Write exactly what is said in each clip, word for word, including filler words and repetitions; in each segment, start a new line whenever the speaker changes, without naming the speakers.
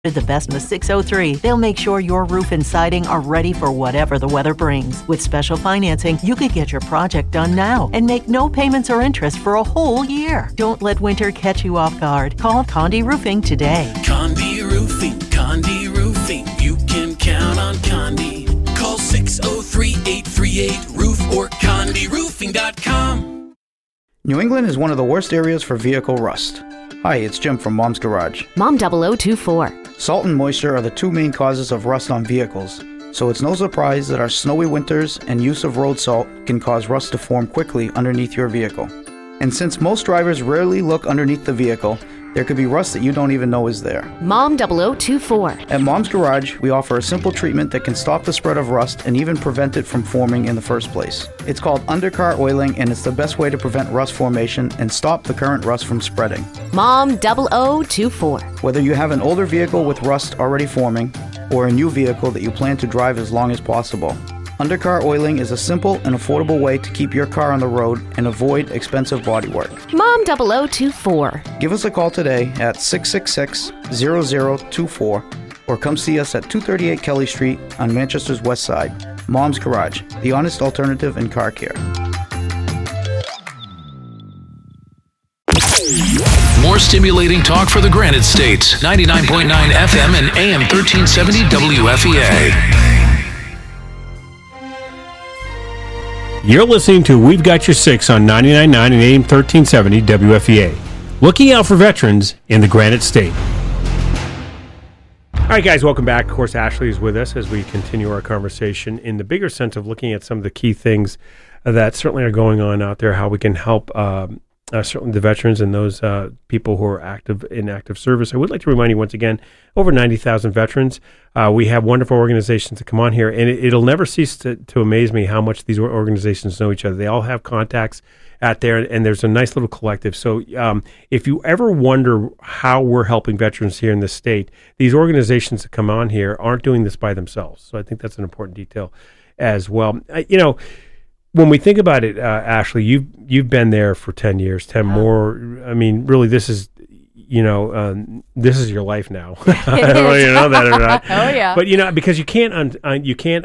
The best in the six oh three, they'll make sure your roof and siding are ready for whatever the weather brings. With special financing, you could get your project done now and make no payments or interest for a whole year. Don't let winter catch you off guard. Call Condé Roofing today.
Condé Roofing, Condé Roofing, you can count on Condé. Call six oh three, eight three eight, roof or condé roofing dot com.
New England is one of the worst areas for vehicle rust. Hi, it's Jim from Mom's Garage.
Mom double oh two four.
Salt and moisture are the two main causes of rust on vehicles, so it's no surprise that our snowy winters and use of road salt can cause rust to form quickly underneath your vehicle. And since most drivers rarely look underneath the vehicle, there could be rust that you don't even know is there.
Mom double oh two four.
At Mom's Garage, we offer a simple treatment that can stop the spread of rust and even prevent it from forming in the first place. It's called undercar oiling, and it's the best way to prevent rust formation and stop the current rust from spreading.
Mom double oh two four.
Whether you have an older vehicle with rust already forming or a new vehicle that you plan to drive as long as possible, undercar oiling is a simple and affordable way to keep your car on the road and avoid expensive bodywork.
Mom double oh two four.
Give us a call today at six six six, zero zero two four or come see us at two thirty-eight Kelly Street on Manchester's West Side. Mom's Garage, the honest alternative in car care.
More stimulating talk for the Granite State. ninety-nine point nine F M and A M thirteen seventy W F E A.
You're listening to We've Got Your Six on ninety-nine point nine and A M thirteen seventy W F E A. Looking out for veterans in the Granite State. All right, guys, welcome back. Of course, Ashley is with us as we continue our conversation in the bigger sense of looking at some of the key things that certainly are going on out there, how we can help um, uh, certainly the veterans and those uh, people who are active in active service. I would like to remind you once again, over ninety thousand veterans. Uh, we have wonderful organizations that come on here, and it, it'll never cease to, to amaze me how much these organizations know each other. They all have contacts out there, and there's a nice little collective. So um, if you ever wonder how we're helping veterans here in the state, these organizations that come on here aren't doing this by themselves. So I think that's an important detail as well. I, you know, when we think about it, uh, Ashley, you've you've been there for ten years, ten yeah. more. I mean, really, this is, you know, um, this is your life now. I don't know if you know that or not.
Oh yeah.
But you know, because you can't un, un, you can't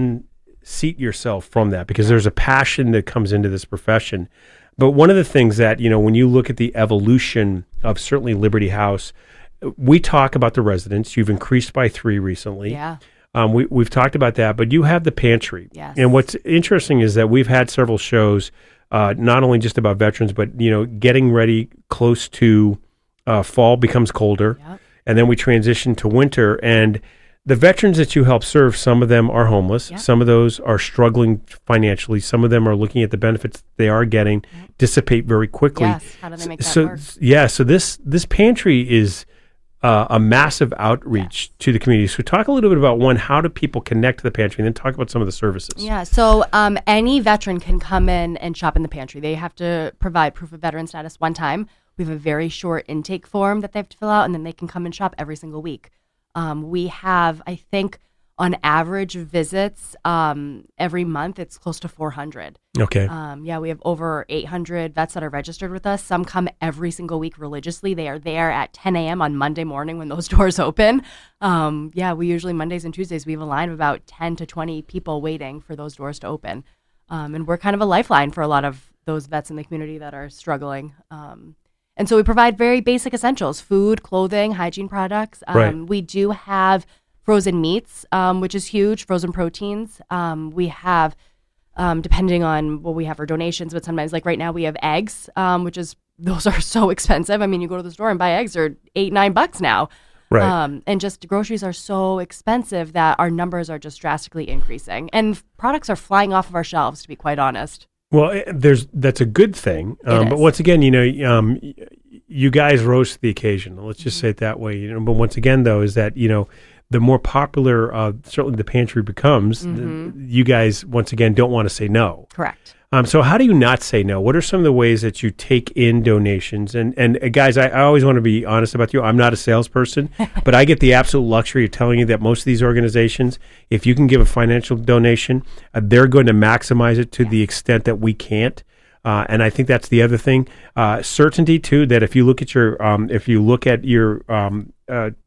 unseat yourself from that, because there's a passion that comes into this profession. But one of the things that, you know, when you look at the evolution of certainly Liberty House, we talk about the residents. You've increased by three recently.
Yeah.
Um, we, we've talked about that, but you have the pantry.
Yes.
And what's interesting is that we've had several shows, uh, not only just about veterans, but, you know, getting ready close to uh, fall becomes colder.
Yep.
And then we transition to winter. And the veterans that you help serve, some of them are homeless.
Yep.
Some of those are struggling financially. Some of them are looking at the benefits they are getting
Yep.
dissipate very quickly.
Yes. How do they make that
so,
work?
Yeah. So this, this pantry is Uh, a massive outreach
yes.
to the community. So talk a little bit about, one, how do people connect to the pantry, and then talk about some of the services.
Yeah, so um, any veteran can come in and shop in the pantry. They have to provide proof of veteran status one time. We have a very short intake form that they have to fill out, and then they can come and shop every single week. Um, we have, I think, on average visits um, every month, it's close to four hundred.
Okay.
Um, yeah, we have over eight hundred vets that are registered with us. Some come every single week religiously. They are there at ten a.m. on Monday morning when those doors open. Um, yeah, we usually, Mondays and Tuesdays, we have a line of about ten to twenty people waiting for those doors to open. Um, and we're kind of a lifeline for a lot of those vets in the community that are struggling. Um, and so we provide very basic essentials: food, clothing, hygiene products. Um,
Right.
We do have frozen meats, um, which is huge, frozen proteins. Um, we have, um, depending on what we have for donations, but sometimes, like right now, we have eggs, um, which is, those are so expensive. I mean, you go to the store and buy eggs, they're eight, nine bucks now.
Right.
Um, and just groceries are so expensive that our numbers are just drastically increasing. And f- products are flying off of our shelves, to be quite honest.
Well, it, there's that's a good thing. Um,
It
but
is.
once again, you know, um, y- you guys rose to the occasion. Let's just
Mm-hmm.
say it that way. You know, but once again, though, is that, you know, the more popular uh, certainly the pantry becomes,
Mhm.
the, you guys, once again, don't want to say no.
Correct.
Um, so how do you not say no? What are some of the ways that you take in donations? And, and uh, guys, I, I always want to be honest about you. I'm not a salesperson, but I get the absolute luxury of telling you that most of these organizations, if you can give a financial donation, uh, they're going to maximize it to the extent that we can't. Uh, and I think that's the other thing. Uh, certainty too, that if you look at your, um, if you look at your, um, uh, uh,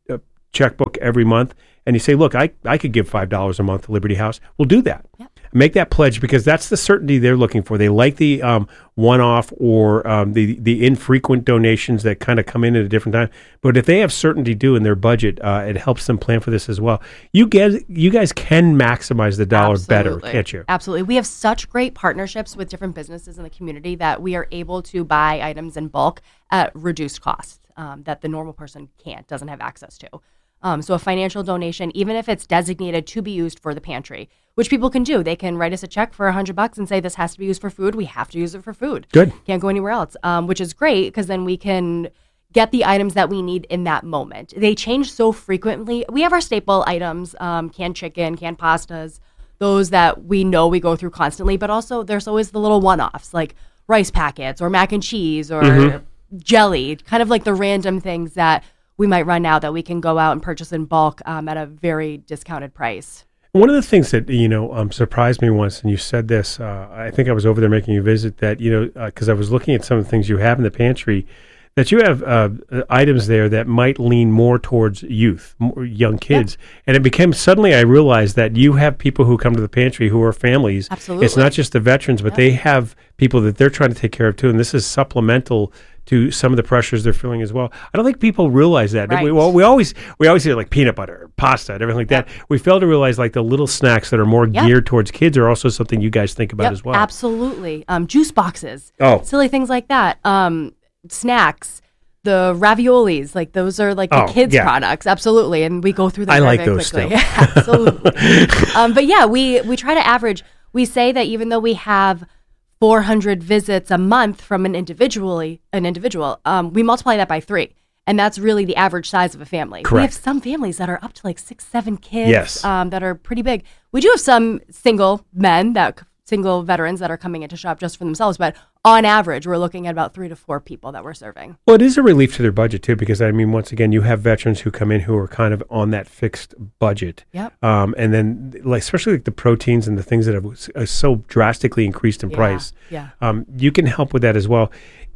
checkbook every month and you say, look, I, I could give five dollars a month to Liberty House, we'll do that.
Yep.
Make that pledge because that's the certainty they're looking for. They like the um, one-off or um, the the infrequent donations that kind of come in at a different time. But if they have certainty due in their budget, uh, it helps them plan for this as well. You guys, you guys can maximize the dollar
Absolutely.
better, can't you?
Absolutely. We have such great partnerships with different businesses in the community that we are able to buy items in bulk at reduced cost um, that the normal person can't, doesn't have access to. Um, so a financial donation, even if it's designated to be used for the pantry, which people can do. They can write us a check for a hundred bucks and say this has to be used for food. We have to use it for food.
Good.
Can't go anywhere else, um, which is great because then we can get the items that we need in that moment. They change so frequently. We have our staple items, um, canned chicken, canned pastas, those that we know we go through constantly, but also there's always the little one-offs like rice packets or mac and cheese or mm-hmm. jelly, kind of like the random things that we might run out that we can go out and purchase in bulk um, at a very discounted price.
One of the things that, you know, um, surprised me once, and you said this, uh, I think I was over there making you a visit, that, you know, because uh, I was looking at some of the things you have in the pantry, that you have uh, items there that might lean more towards youth, more young kids. Yeah. And it became, suddenly I realized that you have people who come to the pantry who are families.
Absolutely.
It's not just the veterans, but yeah. they have people that they're trying to take care of too. And this is supplemental to some of the pressures they're feeling as well. I don't think people realize that.
Right.
We, well, we always we always hear like peanut butter, pasta, and everything like
yep.
that. We fail to realize like the little snacks that are more yep. geared towards kids are also something you guys think about
yep,
as well.
Absolutely. Um, juice boxes.
Oh.
Silly things like that. Um, snacks. The raviolis, like those are like the
oh,
kids'
yeah.
products, absolutely, and we go through them
I
very,
like
very
those
quickly.
still.
Absolutely. um, but yeah, we we try to average. We say that even though we have four hundred visits a month from an individually an individual, um, we multiply that by three, and that's really the average size of a family.
Correct.
We have some families that are up to like six, seven kids.
Yes.
Um, that are pretty big. We do have some single men that. single veterans that are coming in to shop just for themselves. But on average, we're looking at about three to four people that we're serving.
Well, it is a relief to their budget, too, because, I mean, once again, you have veterans who come in who are kind of on that fixed budget.
Yep.
Um, and then, like, especially like the proteins and the things that have uh, so drastically increased in
Yeah,
price.
yeah.
Um, you can help with that as well.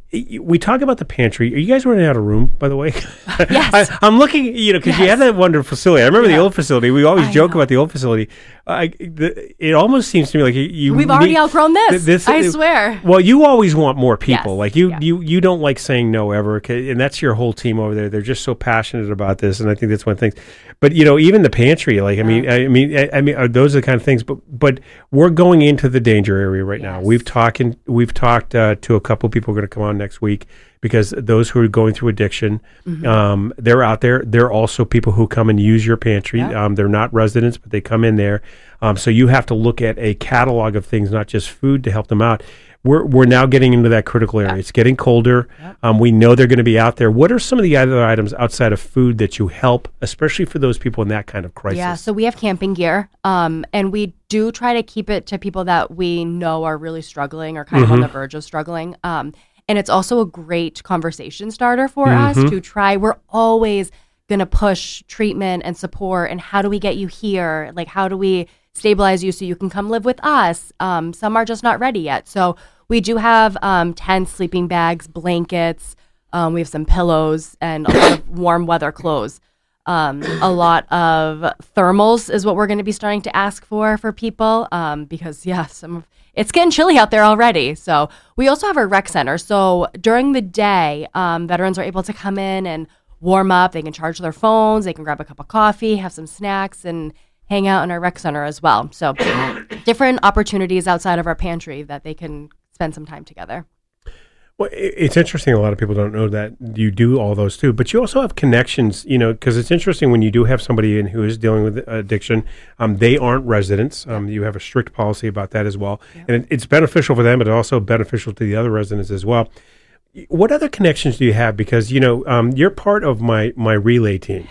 We talk about the pantry. Are you guys running out of room, by the way?
Yes.
I, I'm looking, you know, because
yes.
you have that wonderful facility. I remember
yeah.
the old facility. We always
I
joke
know.
about the old facility. I, the, it almost seems to me like you. you
We've already
need,
outgrown this.
th- this.
I swear.
Well, you always want more people.
Yes.
Like you,
yeah.
you, you don't like saying no ever, 'cause- and that's your whole team over there. They're just so passionate about this, and I think that's one of the things. But you know, even the pantry. Like I mean, I mean, I, I mean, are those are the kind of things. But but we're going into the danger area right
yes.
now. We've talking. We've talked uh, to a couple people who are going to come on next week. Because those who are going through addiction, mm-hmm. um, they're out there. They're also people who come and use your pantry.
Yeah.
Um, they're not residents, but they come in there. Um, so you have to look at a catalog of things, not just food, to help them out. We're we're now getting into that critical area. Yeah. It's getting colder. Yeah. Um, we know they're going to be out there. What are some of the other items outside of food that you help, especially for those people in that kind of crisis?
Yeah, so we have camping gear, um, and we do try to keep it to people that we know are really struggling or kind
mm-hmm.
of on the verge of struggling. Um, And it's also a great conversation starter for
mm-hmm.
us to try. We're always going to push treatment and support. And how do we get you here? Like, how do we stabilize you so you can come live with us? Um, some are just not ready yet. So we do have um, tents, sleeping bags, blankets. Um, we have some pillows and a lot of warm weather clothes. Um, a lot of thermals is what we're going to be starting to ask for for people um, because, yeah, some of it's getting chilly out there already. So we also have our rec center. So during the day, um, veterans are able to come in and warm up. They can charge their phones. They can grab a cup of coffee, have some snacks, and hang out in our rec center as well. So different opportunities outside of our pantry that they can spend some time together.
Well, it's interesting. A lot of people don't know that you do all those too, but you also have connections, you know, because it's interesting when you do have somebody in who is dealing with addiction. Um, they aren't residents. Um, you have a strict policy about that as well. Yeah. And it, it's beneficial for them, but also beneficial to the other residents as well. What other connections do you have? Because, you know, um, you're part of my, my relay team.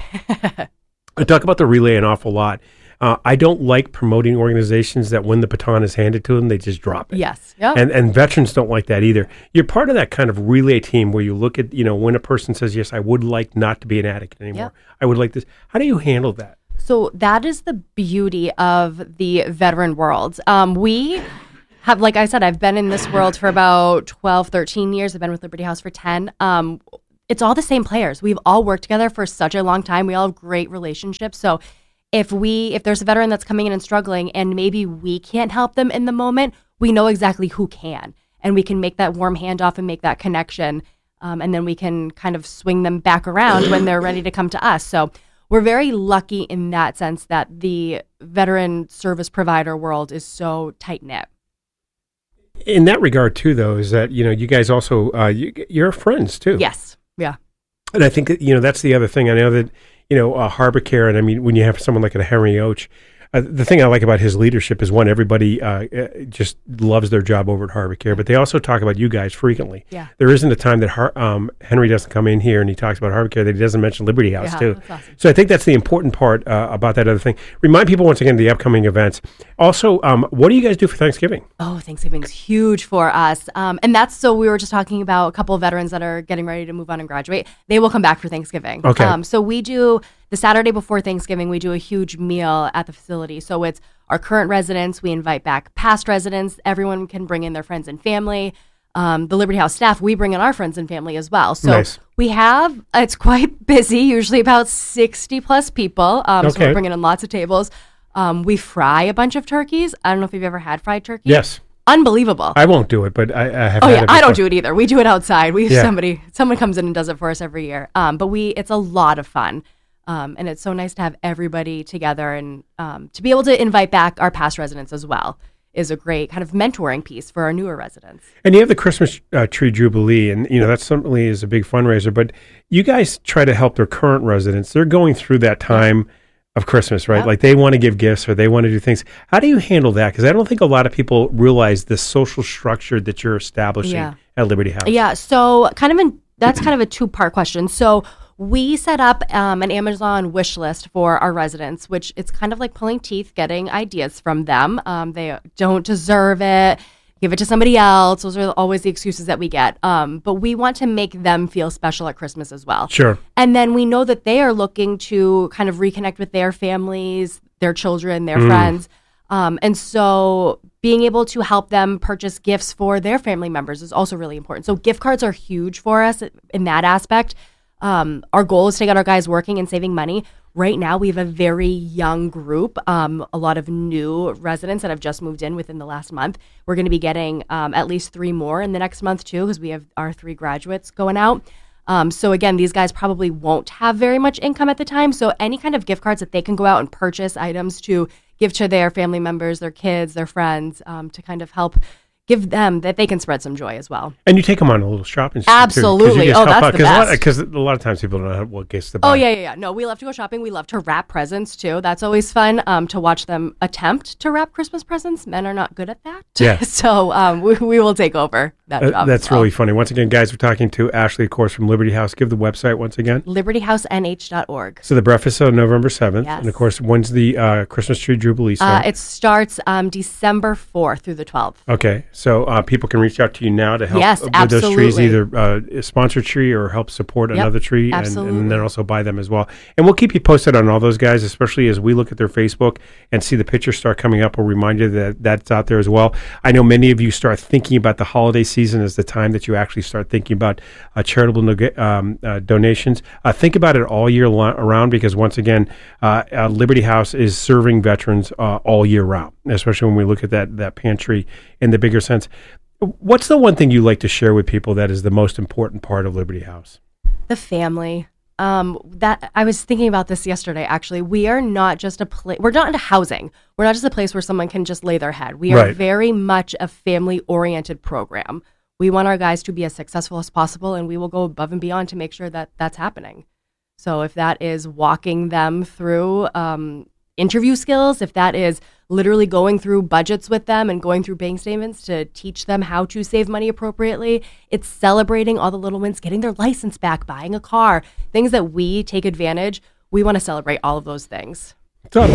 I talk about the relay an awful lot. Uh, I don't like promoting organizations that when the baton is handed to them, they just drop it.
Yes. Yep.
And and veterans don't like that either. You're part of that kind of relay team where you look at, you know, when a person says, yes, I would like not to be an addict anymore.
Yep.
I would like this. How do you handle that?
So that is the beauty of the veteran world. Um, we have, like I said, I've been in this world for about twelve, thirteen years. I've been with Liberty House for ten. Um, it's all the same players. We've all worked together for such a long time. We all have great relationships. So if we if there's a veteran that's coming in and struggling and maybe we can't help them in the moment, we know exactly who can. And we can make that warm handoff and make that connection. Um, and then we can kind of swing them back around when they're ready to come to us. So we're very lucky in that sense that the veteran service provider world is so tight-knit.
In that regard, too, though, is that, you know, you guys also, uh, you, you're friends, too.
Yes. Yeah.
And I think, that, you know, that's the other thing. I know that, you know, uh, Harbor Care, and I mean, when you have someone like a Henry Oach, Uh, the thing I like about his leadership is, one, everybody uh, just loves their job over at Harbor Care, but they also talk about you guys frequently.
Yeah.
There isn't a time that Har- um, Henry doesn't come in here and he talks about Harbor Care that he doesn't mention Liberty House,
yeah,
too.
That's awesome.
So I think that's the important part uh, about that other thing. Remind people once again of the upcoming events. Also, um, what do you guys do for Thanksgiving?
Oh, Thanksgiving's huge for us. Um, and that's, so we were just talking about a couple of veterans that are getting ready to move on and graduate. They will come back for Thanksgiving.
Okay.
Um, so we do, the Saturday before Thanksgiving, we do a huge meal at the facility. So it's our current residents, we invite back past residents. Everyone can bring in their friends and family. Um, the Liberty House staff, we bring in our friends and family as well. So
nice.
we have, it's quite busy, usually about sixty plus people. Um,
okay.
So we're bringing in lots of tables. Um, we fry a bunch of turkeys. I don't know if you've ever had fried turkey.
Yes.
Unbelievable.
I won't do it, but I, I have
Oh
had
yeah,
it
I don't
before.
do it either. We do it outside. We have
Yeah.
somebody, someone comes in and does it for us every year. Um, but we, it's a lot of fun. Um, and it's so nice to have everybody together, and um, to be able to invite back our past residents as well is a great kind of mentoring piece for our newer residents.
And you have the Christmas uh, Tree Jubilee, and, you know, that certainly is a big fundraiser, but you guys try to help their current residents. They're going through that time of Christmas, right?
Yep.
Like they want to give gifts or they want to do things. How do you handle that? Because I don't think a lot of people realize the social structure that you're establishing
Yeah.
at Liberty House.
Yeah, so kind of in, that's kind of a two-part question. So we set up um, an Amazon wish list for our residents, which it's kind of like pulling teeth, getting ideas from them. Um, they don't deserve it. Give it to somebody else. Those are always the excuses that we get. Um, but we want to make them feel special at Christmas as well.
Sure.
And then we know that they are looking to kind of reconnect with their families, their children, their
Mm.
friends. Um, and so being able to help them purchase gifts for their family members is also really important. So gift cards are huge for us in that aspect. Um, our goal is to get our guys working and saving money. Right now, we have a very young group, um, a lot of new residents that have just moved in within the last month. We're going to be getting um, at least three more in the next month, too, because we have our three graduates going out. Um, so, again, these guys probably won't have very much income at the time. So any kind of gift cards that they can go out and purchase items to give to their family members, their kids, their friends, um, to kind of help give them, that they can spread some joy as well.
And you take them on a little shopping spree,
Absolutely.
too,
Oh, that's the best.
Because a, a lot of times people don't know how, what gifts to buy.
Oh, yeah, yeah, yeah. No, we love to go shopping. We love to wrap presents, too. That's always fun um, to watch them attempt to wrap Christmas presents. Men are not good at that.
Yeah.
So um, we, we will take over that
Uh,
job.
that's
as well.
really funny. Once again, guys, we're talking to Ashley, of course, from Liberty House. Give the website once again.
liberty house n h dot org.
So the breakfast on November seventh.
Yes.
And, of course, when's the uh, Christmas Tree Jubilee start?
Uh, it starts um, December fourth through the twelfth.
Okay, so uh, people can reach out to you now to help
Yes,
with those trees,
absolutely.
either uh, sponsor a tree or help support
Yep,
another tree, and,
absolutely.
and then also buy them as well. And we'll keep you posted on all those guys, especially as we look at their Facebook and see the pictures start coming up. We'll remind you that that's out there as well. I know many of you start thinking about the holiday season as the time that you actually start thinking about uh, charitable no- um, uh, donations. Uh, think about it all year lo- around because, once again, uh, uh, Liberty House is serving veterans uh, all year round, especially when we look at that, that pantry in the bigger sense. What's the one thing you like to share with people that is the most important part of Liberty House?
The family. Um, that I was thinking about this yesterday. Actually, we are not just a place. We're not into housing. We're not just a place where someone can just lay their head. We are
Right.
very much a family-oriented program. We want our guys to be as successful as possible, and we will go above and beyond to make sure that that's happening. So if that is walking them through um, interview skills, if that is literally going through budgets with them and going through bank statements to teach them how to save money appropriately, it's celebrating all the little wins, getting their license back, buying a car, things that we take advantage. We want to celebrate all of those things.
Done.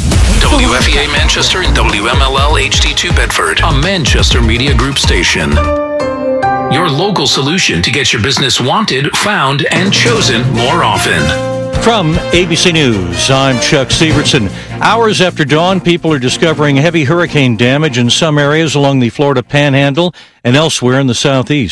W F E A Manchester and W M L L H D two Bedford, a Manchester Media Group station. Your local solution to get your business wanted, found, and chosen more often.
From A B C News, I'm Chuck Severson. Hours after dawn, people are discovering heavy hurricane damage in some areas along the Florida Panhandle and elsewhere in the southeast.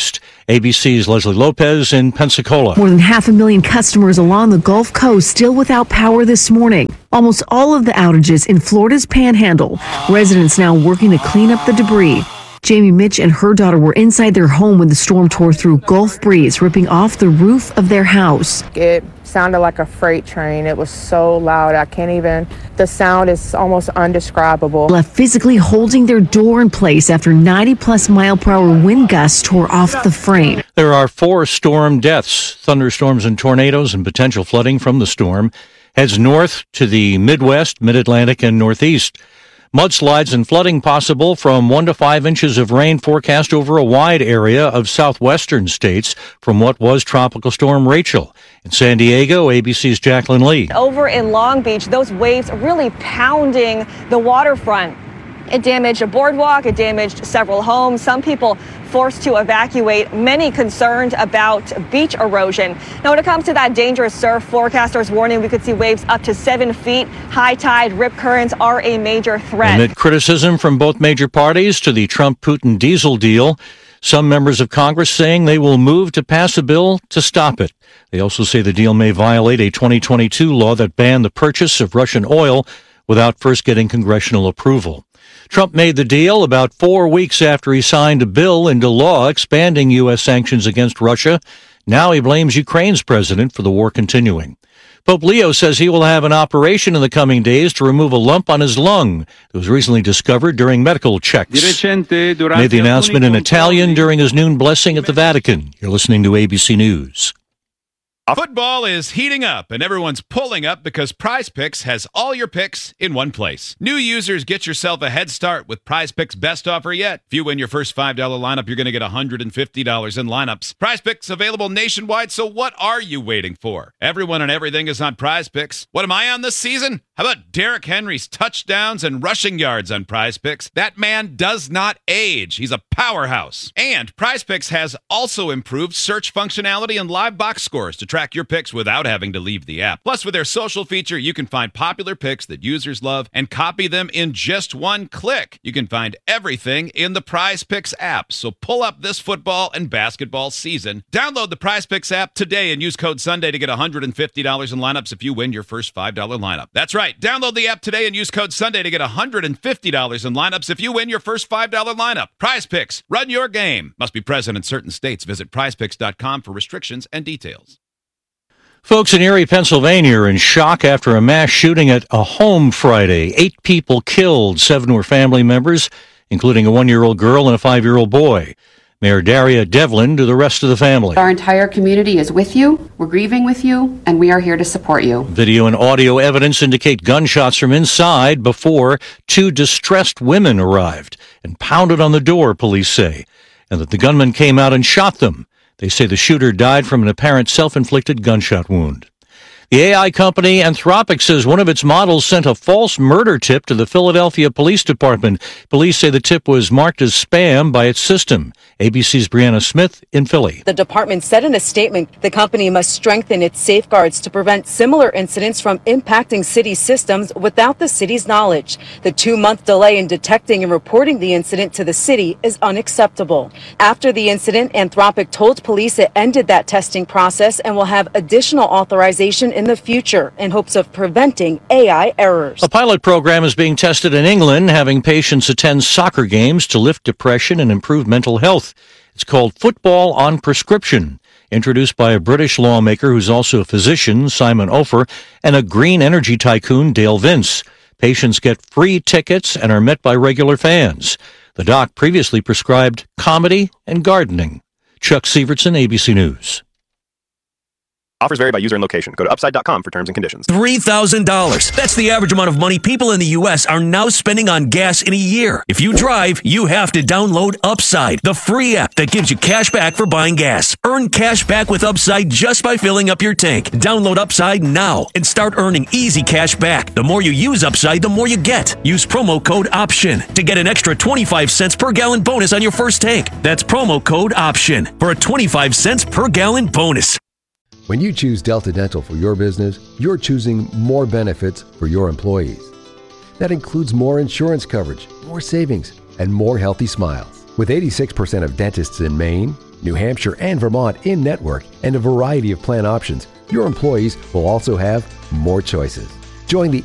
A B C's Leslie Lopez in Pensacola.
More than half a million customers along the Gulf Coast still without power this morning. Almost all of the outages in Florida's Panhandle. Residents now working to clean up the debris. Jamie Mitch and her daughter were inside their home when the storm tore through Gulf breeze, ripping off the roof of their house.
It sounded like a freight train. It was so loud. I can't even, the sound is almost undescribable.
Left physically holding their door in place after ninety plus mile per hour wind gusts tore off the frame.
There are four storm deaths. Thunderstorms and tornadoes and potential flooding from the storm heads north to the Midwest, Mid-Atlantic, and Northeast. Mudslides and flooding possible from one to five inches of rain forecast over a wide area of southwestern states from what was Tropical Storm Rachel. In San Diego, A B C's Jacqueline Lee.
Over in Long Beach, those waves really pounding the waterfront. It damaged a boardwalk, it damaged several homes. Some people forced to evacuate, many concerned about beach erosion. Now, when it comes to that dangerous surf, forecasters warning we could see waves up to seven feet. High tide, rip currents are a major threat.
Amid criticism from both major parties to the Trump-Putin diesel deal, some members of Congress saying they will move to pass a bill to stop it. They also say the deal may violate a twenty twenty-two law that banned the purchase of Russian oil without first getting congressional approval. Trump made the deal about four weeks after he signed a bill into law expanding U S sanctions against Russia. Now he blames Ukraine's president for the war continuing. Pope Leo says he will have an operation in the coming days to remove a lump on his lung that was recently discovered during medical checks. Made the announcement in Italian during his noon blessing at the Vatican. You're listening to A B C News.
Football is heating up, and everyone's pulling up because Prize Picks has all your picks in one place. New users, get yourself a head start with Prize Picks' best offer yet. If you win your first five dollars lineup, you're going to get one hundred fifty dollars in lineups. Prize Picks available nationwide, so what are you waiting for? Everyone and everything is on Prize Picks. What am I on this season? How about Derrick Henry's touchdowns and rushing yards on Prize Picks? That man does not age. He's a powerhouse. And Prize Picks has also improved search functionality and live box scores to track your picks without having to leave the app. Plus, with their social feature, you can find popular picks that users love and copy them in just one click. You can find everything in the Prize Picks app. So pull up this football and basketball season. Download the Prize Picks app today and use code Sunday to get one hundred fifty dollars in lineups if you win your first five dollars lineup. That's right. Download the app today and use code Sunday to get one hundred fifty dollars in lineups if you win your first five dollars lineup. Prize Picks. Run your game. Must be present in certain states. Visit prize picks dot com for restrictions and details.
Folks in Erie, Pennsylvania are in shock after a mass shooting at a home Friday. Eight people killed. Seven were family members, including a one-year-old girl and a five-year-old boy. Mayor Daria Devlin to the rest of the family.
Our entire community is with you, we're grieving with you, and we are here to support you.
Video and audio evidence indicate gunshots from inside before two distressed women arrived and pounded on the door, police say, and that the gunman came out and shot them. They say the shooter died from an apparent self-inflicted gunshot wound. The A I company Anthropic says one of its models sent a false murder tip to the Philadelphia Police Department. Police say the tip was marked as spam by its system. A B C's Brianna Smith in Philly.
The department said in a statement the company must strengthen its safeguards to prevent similar incidents from impacting city systems without the city's knowledge. The two-month delay in detecting and reporting the incident to the city is unacceptable. After the incident, Anthropic told police it ended that testing process and will have additional authorization in the future in hopes of preventing A I errors.
A pilot program is being tested in England, having patients attend soccer games to lift depression and improve mental health. It's called Football on Prescription, introduced by a British lawmaker who's also a physician, Simon Ofer, and a green energy tycoon, Dale Vince. Patients get free tickets and are met by regular fans. The doc previously prescribed comedy and gardening. Chuck Sievertson, A B C News.
Offers vary by user and location. Go to upside dot com for terms and conditions.
three thousand dollars. That's the average amount of money people in the U S are now spending on gas in a year. If you drive, you have to download Upside, the free app that gives you cash back for buying gas. Earn cash back with Upside just by filling up your tank. Download Upside now and start earning easy cash back. The more you use Upside, the more you get. Use promo code OPTION to get an extra twenty-five cents per gallon bonus on your first tank. That's promo code OPTION for a twenty-five cents per gallon bonus.
When you choose Delta Dental for your business, you're choosing more benefits for your employees. That includes more insurance coverage, more savings, and more healthy smiles. With eighty-six percent of dentists in Maine, New Hampshire, and Vermont in network and a variety of plan options, your employees will also have more choices. Join the